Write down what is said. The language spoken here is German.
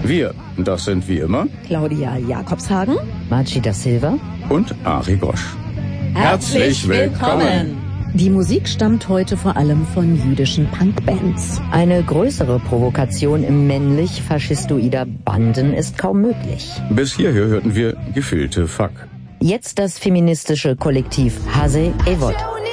Wir, das sind wie immer Claudia Jakobshagen, Marci da Silva und Ari Gosch. Herzlich willkommen! Die Musik stammt heute vor allem von jüdischen Punkbands. Eine größere Provokation im männlich-faschistoider Banden ist kaum möglich. Bis hierher hörten wir Gefühlte Fuck. Jetzt das feministische Kollektiv Hase Evot.